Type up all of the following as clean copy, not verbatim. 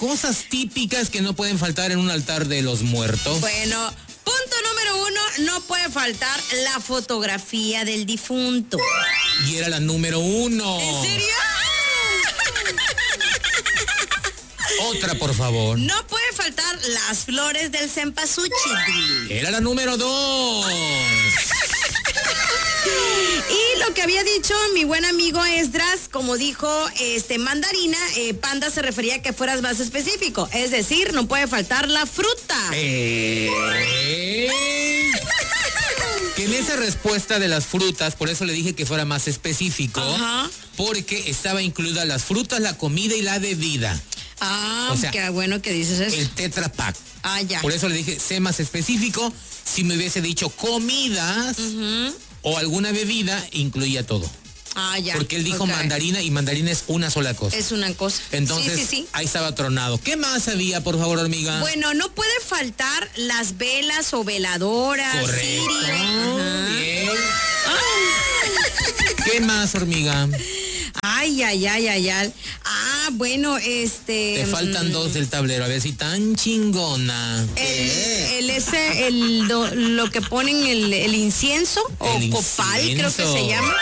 Cosas típicas que no pueden faltar en un altar de los muertos. Bueno, punto número 1, no puede faltar la fotografía del difunto. Y era la número 1. ¿En serio? Otra, por favor. No puede faltar las flores del cempasúchil. Era la número 2. Y lo que había dicho mi buen amigo Esdras, como dijo Mandarina, Panda se refería a que fueras más específico. Es decir, no puede faltar la fruta. Que en esa respuesta de las frutas, por eso le dije que fuera más específico. Ajá. Porque estaba incluida las frutas, la comida y la bebida. O sea, qué bueno que dices eso. El Tetra Pak. Ya. Por eso le dije, sé más específico. Si me hubiese dicho comidas o alguna bebida, incluía todo. Ya. Porque él dijo mandarina y mandarina es una sola cosa. Es una cosa. Entonces, sí. Ahí estaba tronado. ¿Qué más había, por favor, hormiga? Bueno, no puede faltar las velas o veladoras. Correcto. Bien. ¿Qué más, hormiga? Ay. Bueno, Te faltan 2 del tablero, a ver si tan chingona. Lo que ponen el incienso o copal, creo que se llama.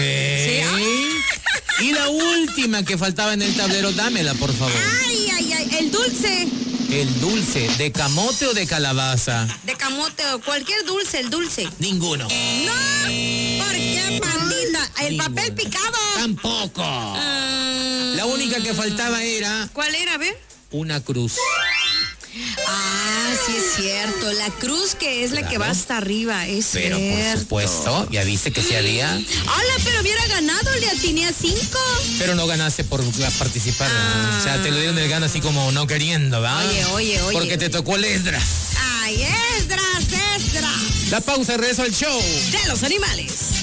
¿Sí? Y la última que faltaba en el tablero, dámela, por favor. Ay, el dulce. El dulce, ¿de camote o de calabaza? De camote o cualquier dulce, el dulce. Ninguno. No, ¿por qué, pandita? El papel picado. Tampoco. La única que faltaba era... ¿Cuál era, a ver? Una cruz. Sí es cierto, la cruz que es la que va hasta arriba, es pero cierto. Por supuesto, ya viste que se había. ¡Hala, pero hubiera ganado, le atiné a 5! Pero no ganaste por participar, ¿no? O sea, te lo dieron el gano así como no queriendo, ¿va? Oye. Porque te tocó el Esdras. ¡Ay, Esdras! La pausa, regreso al show de los animales.